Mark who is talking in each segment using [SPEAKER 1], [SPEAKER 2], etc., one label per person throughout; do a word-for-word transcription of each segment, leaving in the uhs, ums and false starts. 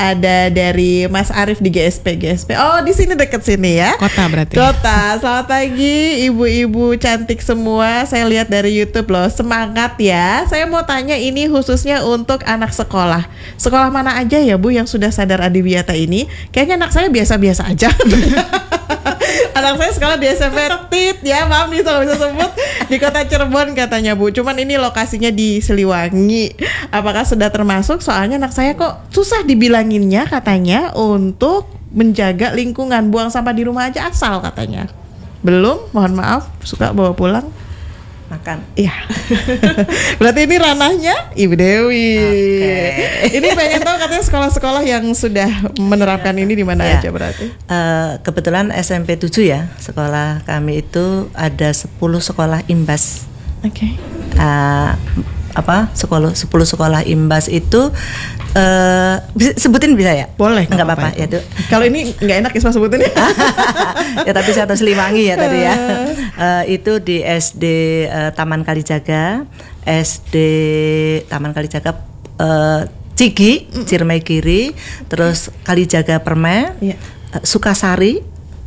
[SPEAKER 1] ada dari Mas Arief di G S P. G S P. Oh, di sini deket sini ya.
[SPEAKER 2] Kota berarti.
[SPEAKER 1] Kota. Selamat pagi ibu-ibu cantik semua. Saya lihat dari YouTube loh. Semangat ya. Saya mau tanya ini khususnya untuk anak sekolah. Sekolah mana aja ya Bu yang sudah sadar adiwiyata ini? Kayaknya anak saya biasa-biasa aja. Anak saya sekolah di S M P Tit ya, maaf nih kalau bisa sebut, di kota Cirebon katanya Bu. Cuman ini lokasinya di Siliwangi. Apakah sudah termasuk? Soalnya anak saya kok susah dibilanginnya katanya untuk menjaga lingkungan, buang sampah di rumah aja asal katanya. Belum, mohon maaf, suka bawa pulang
[SPEAKER 3] makan.
[SPEAKER 1] Iya. Berarti ini ranahnya Ibu Dewi. Okay. Ini pengen tahu katanya sekolah-sekolah yang sudah menerapkan ini di mana ya. aja berarti?
[SPEAKER 3] Uh, kebetulan S M P tujuh ya, sekolah kami itu ada sepuluh sekolah imbas.
[SPEAKER 1] Oke. Okay.
[SPEAKER 3] Uh, apa? Sekolah sepuluh sekolah imbas itu uh, bisa, sebutin bisa ya?
[SPEAKER 1] Boleh.
[SPEAKER 3] Enggak apa-apa ya tuh.
[SPEAKER 1] Kalau ini enggak enak ya sebutin ya.
[SPEAKER 3] Ya tapi saya tahu Siliwangi ya tadi ya. Uh, itu di S D uh, Taman Kalijaga, S D Taman Kalijaga uh, Cigi, Ciremai Kiri, terus Kalijaga Permai, yeah. uh, Sukasari,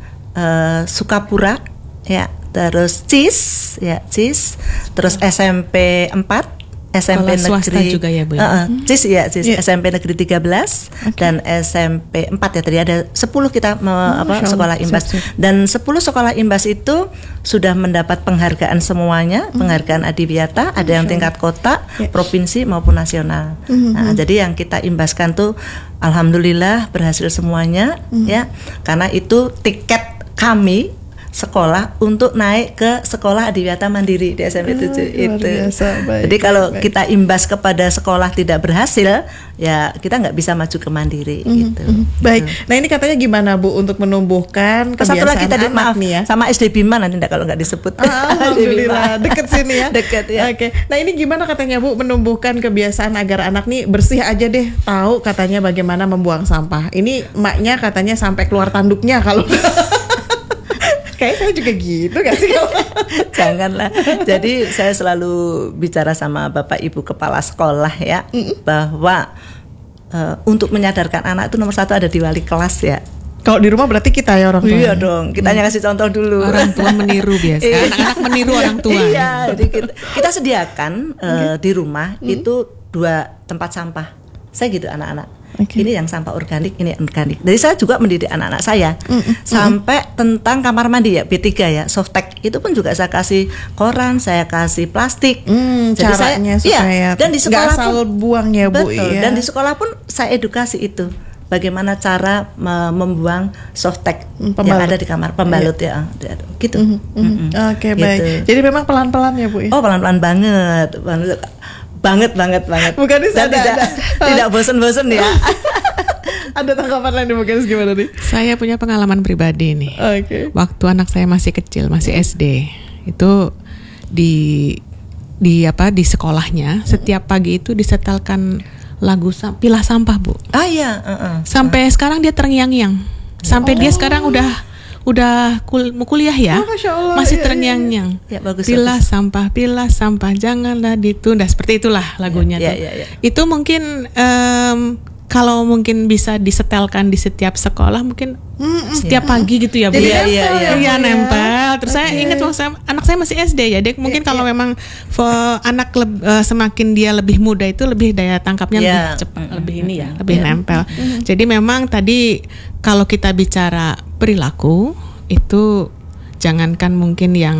[SPEAKER 3] uh, Sukapura, ya, terus Cis, ya Cis, terus S M P empat. S M P Negeri
[SPEAKER 2] juga ya Bu.
[SPEAKER 3] Uh, uh, Cis ya, Cis yeah. S M P Negeri tiga belas okay. Dan S M P empat ya tadi ada sepuluh kita me, oh, apa sekolah imbas. Siap, siap. Dan sepuluh sekolah imbas itu sudah mendapat penghargaan semuanya, mm. penghargaan adiwiyata, ada yang tingkat kota, yeah. provinsi maupun nasional. Mm-hmm. Nah, jadi yang kita imbaskan tuh alhamdulillah berhasil semuanya mm. ya. Karena itu tiket kami sekolah untuk naik ke sekolah adiwiyata mandiri di S M P tujuh ah, itu. Biasa, baik, Jadi kalau baik. kita imbas kepada sekolah tidak berhasil, ya kita nggak bisa maju ke mandiri mm-hmm. gitu.
[SPEAKER 1] Baik. Gitu. Nah ini katanya gimana Bu untuk menumbuhkan kebiasaan
[SPEAKER 3] Satu lagi tadi,
[SPEAKER 1] anak
[SPEAKER 3] maaf
[SPEAKER 1] nih ya.
[SPEAKER 3] Sama S D Bima nanti enggak kalau nggak disebut.
[SPEAKER 1] Ah, alhamdulillah deket sini ya.
[SPEAKER 3] Deket ya.
[SPEAKER 1] Oke. Nah ini gimana katanya Bu menumbuhkan kebiasaan agar anak nih bersih aja deh, tahu katanya bagaimana membuang sampah. Ini emaknya katanya sampai keluar tanduknya kalau. Kayak saya juga gitu gak sih?
[SPEAKER 3] Janganlah. Jadi saya selalu bicara sama Bapak Ibu Kepala Sekolah ya, mm. bahwa uh, untuk menyadarkan anak itu nomor satu ada di wali kelas ya.
[SPEAKER 1] Kalau di rumah berarti kita ya orang tua.
[SPEAKER 3] Iya dong, kita hanya kasih contoh dulu.
[SPEAKER 2] Orang tua meniru biasa. Anak-anak meniru orang tua.
[SPEAKER 3] Iya, jadi kita, kita sediakan uh, okay. di rumah mm. itu dua tempat sampah. Saya gitu anak-anak. Okay. Ini yang sampah organik, ini organik. Jadi saya juga mendidik anak-anak saya mm-hmm. sampai tentang kamar mandi ya B tiga ya, softtek itu pun juga saya kasih koran, saya kasih plastik.
[SPEAKER 1] Mm, Jadi caranya saya, supaya
[SPEAKER 3] iya, dan di sekolah
[SPEAKER 1] nggak asal
[SPEAKER 3] pun,
[SPEAKER 1] buang ya Bu.
[SPEAKER 3] Betul.
[SPEAKER 1] Ya.
[SPEAKER 3] Dan di sekolah pun saya edukasi itu. Bagaimana cara me- membuang softtek yang ada di kamar pembalut yeah. ya, gitu.
[SPEAKER 1] Mm-hmm. Mm-hmm. Oke okay, gitu. Baik. Jadi memang pelan-pelan ya Bu. Ya?
[SPEAKER 3] Oh pelan-pelan banget. banget. Banget banget banget.
[SPEAKER 1] Bukan ada,
[SPEAKER 3] tidak
[SPEAKER 1] ada.
[SPEAKER 3] tidak bosan-bosan ya.
[SPEAKER 1] Ada tanggapan lain nih mungkin gimana nih?
[SPEAKER 2] Saya punya pengalaman pribadi nih.
[SPEAKER 1] Oke. Okay.
[SPEAKER 2] Waktu anak saya masih kecil, masih S D, itu di di apa di sekolahnya setiap pagi itu disetelkan lagu sam- pilah sampah Bu.
[SPEAKER 3] Ah iya. Uh-uh.
[SPEAKER 2] Sampai uh. sekarang dia terngiang-ngiang. Sampai oh. dia sekarang udah udah kul- mau kuliah ya,
[SPEAKER 1] oh, Masya Allah,
[SPEAKER 2] masih
[SPEAKER 1] iya,
[SPEAKER 2] terngiang-ngiang.
[SPEAKER 3] Ya, bagus,
[SPEAKER 2] pilah
[SPEAKER 3] bagus.
[SPEAKER 2] sampah, pilah sampah, janganlah ditunda. Seperti itulah lagunya
[SPEAKER 3] ya,
[SPEAKER 2] tuh.
[SPEAKER 3] ya, ya, ya.
[SPEAKER 2] Itu mungkin um, kalau mungkin bisa disetelkan di setiap sekolah, mungkin mm, setiap ya. pagi gitu ya Bu.
[SPEAKER 1] Jadi
[SPEAKER 2] ya,
[SPEAKER 1] nempel
[SPEAKER 2] ya, ya, ya, nempel. Terus okay. saya ingat waktu saya, anak saya masih S D ya. Dia mungkin ya, kalau ya. memang for, anak leb, uh, semakin dia lebih muda itu lebih daya tangkapnya ya. lebih cepat, mm-hmm. lebih ini ya, lebih ya. nempel. Mm-hmm. Jadi memang tadi kalau kita bicara perilaku itu jangankan mungkin yang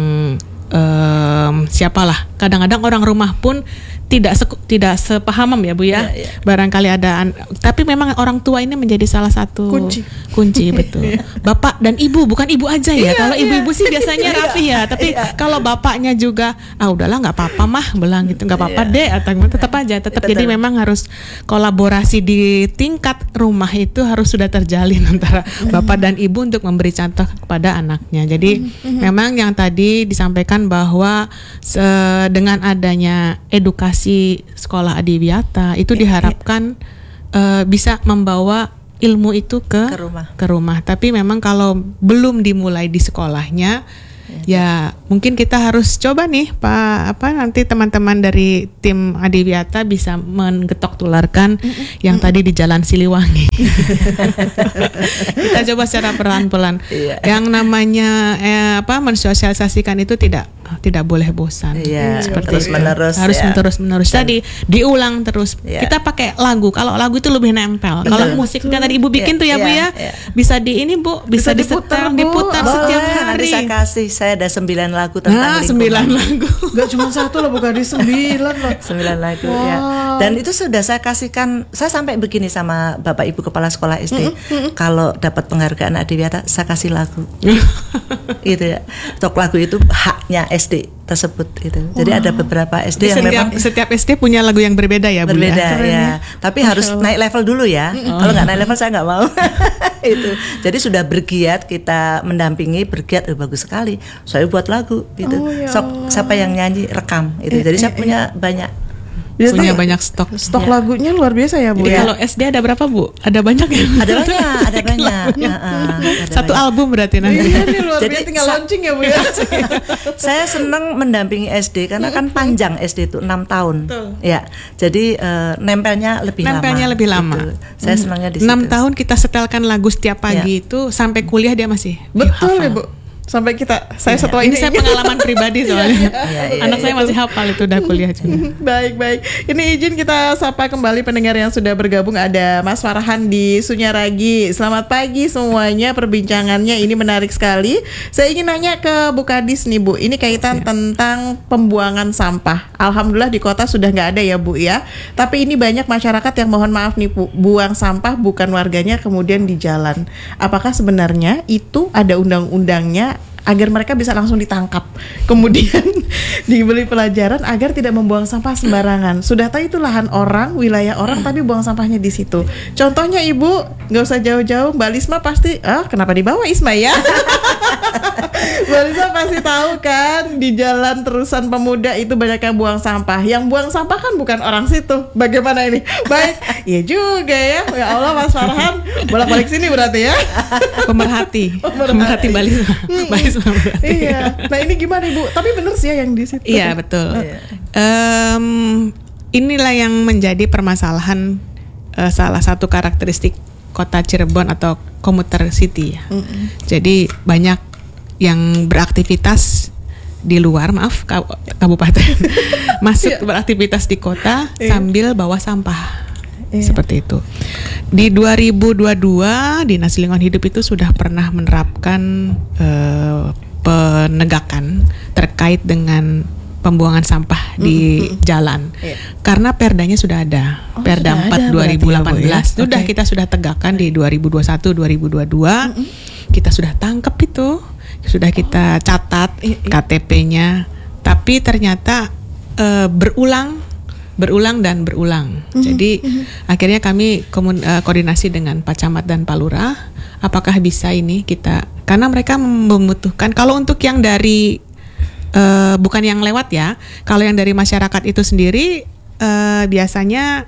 [SPEAKER 2] um, siapalah, kadang-kadang orang rumah pun tidak se- tidak sepaham ya Bu ya. Ya, ya. Barangkali ada an- tapi memang orang tua ini menjadi salah satu kunci, kunci betul. Bapak dan ibu, bukan ibu aja ya. Iya, kalau iya. ibu-ibu sih biasanya rapi ya, tapi iya. kalau bapaknya juga ah udahlah nggak apa-apa mah bilang gitu, nggak apa-apa iya. deh atau tetap aja tetap. Jadi memang harus kolaborasi di tingkat rumah itu harus sudah terjalin antara mm-hmm. bapak dan ibu untuk memberi contoh kepada anaknya. Jadi mm-hmm. memang yang tadi disampaikan bahwa se- dengan adanya edukasi sekolah adiwiyata itu diharapkan uh, bisa membawa ilmu itu ke
[SPEAKER 3] ke rumah.
[SPEAKER 2] ke rumah. Tapi memang kalau belum dimulai di sekolahnya, Ya, mungkin kita harus coba nih Pak apa nanti teman-teman dari tim Adiwiyata bisa menggetok tularkan mm-hmm. yang mm-hmm. tadi di Jalan Siliwangi. Kita coba secara pelan-pelan. Yeah. Yang namanya eh, apa mensosialisasikan itu tidak tidak boleh bosan.
[SPEAKER 3] Yeah.
[SPEAKER 2] Seperti
[SPEAKER 3] terus
[SPEAKER 2] itu.
[SPEAKER 3] menerus.
[SPEAKER 2] Harus
[SPEAKER 3] ya.
[SPEAKER 2] terus menerus. Tadi diulang terus.
[SPEAKER 3] Yeah.
[SPEAKER 2] Kita pakai lagu. Kalau lagu itu lebih nempel. Kalau musiknya tadi Ibu bikin yeah. tuh ya yeah. Bu ya, yeah. bisa di ini Bu, bisa, bisa diputar, diputar setiap hari.
[SPEAKER 3] Nanti saya kasih. Saya ada sembilan lagu tentang
[SPEAKER 2] nah,
[SPEAKER 3] lingkungan.
[SPEAKER 2] sembilan lagu.
[SPEAKER 1] Gak cuma satu loh, bukan di sembilan loh.
[SPEAKER 3] Sembilan lagu
[SPEAKER 1] wow.
[SPEAKER 3] ya. Dan itu sudah saya kasihkan. Saya sampai begini sama Bapak Ibu Kepala Sekolah S D. Mm-hmm. Kalau dapat penghargaan Adiwiyata, saya kasih lagu. Gitu ya. Untuk lagu itu haknya S D tersebut itu. Jadi wow. ada beberapa S D yang
[SPEAKER 2] setiap,
[SPEAKER 3] memang
[SPEAKER 2] setiap S D punya lagu yang berbeda ya, Bu.
[SPEAKER 3] Berbeda ya. ya. Tapi Masya harus Allah. Naik level dulu ya. Mm-hmm. Kalau nggak naik level saya nggak mau. Itu. Jadi sudah bergiat kita mendampingi, bergiat oh, bagus sekali. Saya buat lagu gitu. Oh, ya. Sok siapa yang nyanyi rekam itu. Jadi eh, saya eh, punya eh. banyak
[SPEAKER 2] Biasa punya banyak stok.
[SPEAKER 1] Stok ya. Lagunya luar biasa ya, Bu.
[SPEAKER 2] Jadi
[SPEAKER 1] ya?
[SPEAKER 2] Kalau S D ada berapa, Bu? Ada banyak ya?
[SPEAKER 3] Ada banyak, ada banyak. Uh, uh, ada
[SPEAKER 2] Satu
[SPEAKER 3] banyak.
[SPEAKER 2] album berarti nanti.
[SPEAKER 1] Iya, ini luar
[SPEAKER 3] Jadi
[SPEAKER 1] biasa tinggal launching ya, Bu ya.
[SPEAKER 3] Saya senang mendampingi S D karena kan panjang S D itu enam tahun. Betul. Ya. Jadi uh, nempelnya lebih
[SPEAKER 2] nempelnya
[SPEAKER 3] lama.
[SPEAKER 2] lebih lama.
[SPEAKER 3] Gitu. Saya senangnya di situ.
[SPEAKER 2] enam tahun kita setelkan lagu setiap pagi ya. Itu sampai kuliah dia masih
[SPEAKER 1] betul ya, Bu. Sampai kita saya
[SPEAKER 2] ya,
[SPEAKER 1] setelah
[SPEAKER 2] ini
[SPEAKER 1] ini
[SPEAKER 2] saya pengalaman pribadi soalnya
[SPEAKER 3] ya, ya,
[SPEAKER 2] anak
[SPEAKER 3] ya,
[SPEAKER 2] saya
[SPEAKER 3] ya.
[SPEAKER 2] masih hafal itu udah kuliah juga.
[SPEAKER 1] Baik baik. Ini izin kita sapa kembali pendengar yang sudah bergabung. Ada Mas Farhan di Sunyaragi. Selamat pagi semuanya. Perbincangannya ini menarik sekali. Saya ingin nanya ke Bu Kadis nih, Bu. Ini kaitan Siap. tentang pembuangan sampah. Alhamdulillah di kota sudah nggak ada ya, Bu ya. Tapi ini banyak masyarakat yang mohon maaf nih, Bu, buang sampah bukan warganya kemudian di jalan. Apakah sebenarnya itu ada undang-undangnya agar mereka bisa langsung ditangkap, kemudian diberi pelajaran agar tidak membuang sampah sembarangan? Sudah tahu itu lahan orang, wilayah orang, tapi buang sampahnya di situ. Contohnya Ibu, nggak usah jauh-jauh, Mbak Lisma pasti, ah kenapa dibawa Isma ya? Mbak Lisma pasti tahu kan, di jalan terusan Pemuda itu banyak yang buang sampah. Yang buang sampah kan bukan orang situ. Bagaimana ini? Baik, iya juga ya. Ya Allah, Mas Farhan, bolak-balik sini berarti ya.
[SPEAKER 2] Pemerhati, pemerhati Mbak Lisma.
[SPEAKER 1] Iya. Nah ini gimana Ibu? Tapi benar sih ya yang di situ.
[SPEAKER 2] Iya betul. Um, inilah yang menjadi permasalahan uh, salah satu karakteristik kota Cirebon atau komuter city ya. Mm-hmm. Jadi banyak yang beraktivitas di luar, maaf kabupaten, masuk beraktivitas di kota sambil bawa sampah. Iya. Seperti itu. Di dua ribu dua puluh dua Dinas Lingkungan Hidup itu sudah pernah menerapkan uh, penegakan terkait dengan pembuangan sampah di mm-hmm. jalan. Yeah. Karena perdanya sudah ada. Oh, Perda sudah empat dua ribu delapan belas ya, sudah okay. kita sudah tegakkan di dua ribu dua puluh satu dua ribu dua puluh dua. Mm-hmm. Kita sudah tangkap itu. Sudah kita catat K T P-nya. Tapi ternyata uh, berulang berulang dan berulang. Mm-hmm. Jadi mm-hmm. akhirnya kami komun, uh, koordinasi dengan Pak Camat dan Pak Lurah, apakah bisa ini kita, karena mereka membutuhkan, kalau untuk yang dari uh, bukan yang lewat ya, kalau yang dari masyarakat itu sendiri uh, biasanya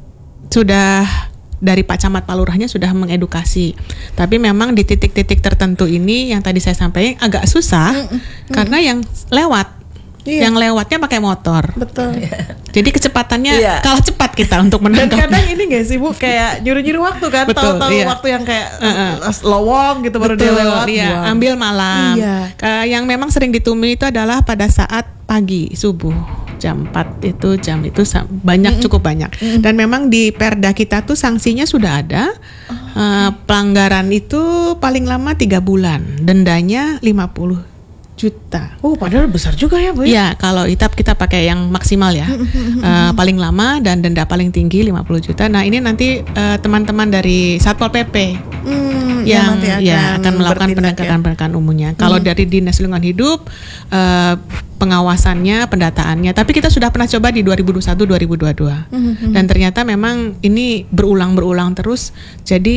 [SPEAKER 2] sudah dari Pak Camat Pak Lurahnya sudah mengedukasi. Tapi memang di titik-titik tertentu ini yang tadi saya sampaikan agak susah mm-hmm. karena yang lewat Iya. Yang lewatnya pakai motor.
[SPEAKER 1] Betul.
[SPEAKER 2] Jadi kecepatannya iya. kalah cepat kita untuk menangkap.
[SPEAKER 1] Dan kadang ini nggak sih Bu, kayak nyuri-nyuri waktu kan,
[SPEAKER 2] Betul,
[SPEAKER 1] tahu-tahu
[SPEAKER 2] iya.
[SPEAKER 1] waktu yang kayak
[SPEAKER 2] uh-uh.
[SPEAKER 1] lowong gitu baru dia lewat.
[SPEAKER 2] Iya. Ambil malam. Iya. Yang memang sering ditemui itu adalah pada saat pagi subuh jam empat itu jam itu banyak mm-hmm. cukup banyak. Mm-hmm. Dan memang di Perda kita tuh sanksinya sudah ada. Oh. Uh, pelanggaran itu paling lama tiga bulan, dendanya lima puluh juta.
[SPEAKER 1] Oh, padahal besar juga ya, Bu.
[SPEAKER 2] Iya, kalau hitap kita pakai yang maksimal ya. uh, paling lama dan denda paling tinggi lima puluh juta. Nah, ini nanti uh, teman-teman dari Satpol P P hmm, yang ya, akan, ya, akan melakukan penegakan-penegakan ya. umumnya. Hmm. Kalau dari Dinas Lingkungan Hidup uh, pengawasannya, pendataannya. Tapi kita sudah pernah coba di dua ribu dua puluh satu dua ribu dua puluh dua. Hmm. Dan ternyata memang ini berulang-berulang terus. Jadi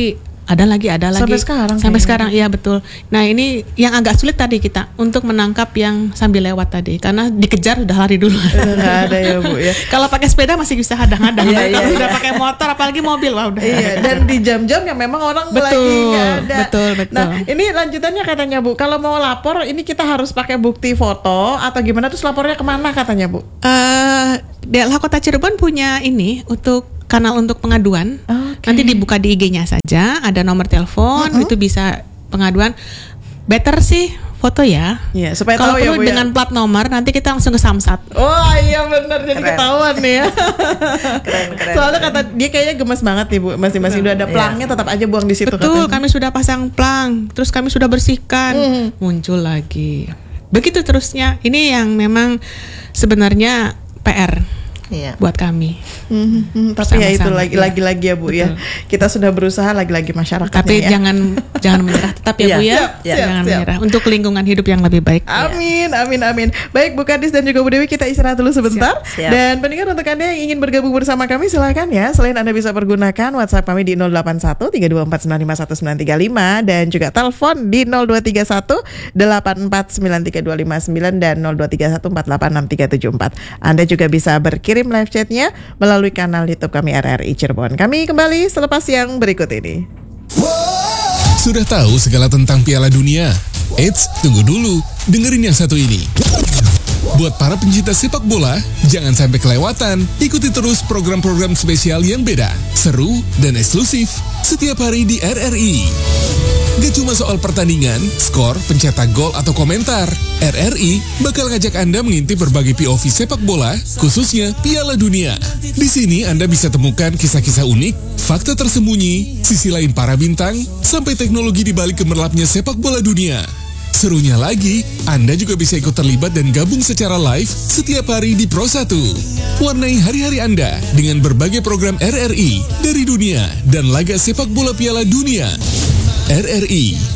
[SPEAKER 2] Ada lagi, ada lagi.
[SPEAKER 1] Sampai sekarang.
[SPEAKER 2] Sampai sekarang, iya betul. Nah ini yang agak sulit tadi kita untuk menangkap yang sambil lewat tadi, karena dikejar udah lari dulu.
[SPEAKER 1] Nggak ada ya Bu ya.
[SPEAKER 2] Kalau pakai sepeda masih bisa hadang-hadang.
[SPEAKER 1] Iya,
[SPEAKER 2] Kalau
[SPEAKER 1] iya,
[SPEAKER 2] udah
[SPEAKER 1] iya.
[SPEAKER 2] pakai motor, apalagi mobil, wah udah.
[SPEAKER 1] Iya. Dan di jam-jam yang memang orang
[SPEAKER 2] Betul,
[SPEAKER 1] lagi nggak ada.
[SPEAKER 2] betul, betul.
[SPEAKER 1] Nah ini lanjutannya katanya Bu, kalau mau lapor ini kita harus pakai bukti foto atau gimana? Terus lapornya kemana katanya Bu?
[SPEAKER 2] Eh, D L H Kota Cirebon punya ini untuk kanal untuk pengaduan.
[SPEAKER 1] Okay.
[SPEAKER 2] Nanti dibuka di I G-nya saja, ada nomor telepon,
[SPEAKER 1] Uh-huh.
[SPEAKER 2] itu bisa pengaduan. Better sih foto ya.
[SPEAKER 1] Iya, supaya
[SPEAKER 2] Kalau
[SPEAKER 1] tahu ya
[SPEAKER 2] perlu
[SPEAKER 1] Bu ya.
[SPEAKER 2] dengan plat nomor, nanti kita langsung ke Samsat.
[SPEAKER 1] Oh iya benar, jadi
[SPEAKER 3] Keren.
[SPEAKER 1] ketahuan nih ya.
[SPEAKER 3] Keren, keren,
[SPEAKER 1] Soalnya
[SPEAKER 3] keren.
[SPEAKER 1] kata dia kayaknya gemes banget nih Bu, masing-masing udah ada
[SPEAKER 3] Iya.
[SPEAKER 1] pelangnya tetap aja buang di situ.
[SPEAKER 2] Betul,
[SPEAKER 1] katanya.
[SPEAKER 2] kami sudah pasang plang, terus kami sudah bersihkan,
[SPEAKER 1] Hmm.
[SPEAKER 2] muncul lagi. Begitu terusnya. Ini yang memang sebenarnya P R
[SPEAKER 3] Iya.
[SPEAKER 2] buat kami.
[SPEAKER 1] Hmm, hmm, tapi ya itu
[SPEAKER 2] Sama-sama,
[SPEAKER 1] lagi
[SPEAKER 2] iya.
[SPEAKER 1] lagi-lagi ya Bu ya. Kita sudah berusaha lagi-lagi masyarakatnya
[SPEAKER 2] Tapi
[SPEAKER 1] ya.
[SPEAKER 2] jangan jangan menyerah, tetap ya
[SPEAKER 3] Iya,
[SPEAKER 2] Bu ya.
[SPEAKER 3] siap, siap,
[SPEAKER 2] jangan
[SPEAKER 1] siap.
[SPEAKER 2] menyerah untuk lingkungan hidup yang lebih baik.
[SPEAKER 1] Amin, amin, amin. Baik Bu Kadis dan juga Bu Dewi, kita istirahat dulu sebentar.
[SPEAKER 3] Siap, siap.
[SPEAKER 1] Dan pendengar untuk Anda yang ingin bergabung bersama kami silahkan ya. Selain Anda bisa pergunakan WhatsApp kami di nol delapan satu tiga dua empat sembilan lima satu sembilan tiga lima dan juga telepon di nol dua tiga satu delapan empat sembilan tiga dua lima sembilan dan nol dua tiga satu empat delapan enam tiga tujuh empat. Anda juga bisa berkirim live chatnya melalui kanal YouTube kami R R I Cirebon. Kami kembali selepas yang berikut ini.
[SPEAKER 4] Sudah tahu segala tentang Piala Dunia? Eits, tunggu dulu. Dengerin yang satu ini. Buat para pencinta sepak bola, jangan sampai kelewatan. Ikuti terus program-program spesial yang beda, seru, dan eksklusif setiap hari di R R I. Gak cuma soal pertandingan, skor, pencetak gol, atau komentar. R R I bakal ngajak Anda mengintip berbagai P O V sepak bola, khususnya Piala Dunia. Di sini Anda bisa temukan kisah-kisah unik, fakta tersembunyi, sisi lain para bintang, sampai teknologi di balik gemerlapnya sepak bola dunia. Serunya lagi, Anda juga bisa ikut terlibat dan gabung secara live setiap hari di Pro satu. Warnai hari-hari Anda dengan berbagai program R R I dari dunia dan laga sepak bola Piala Dunia. R R I,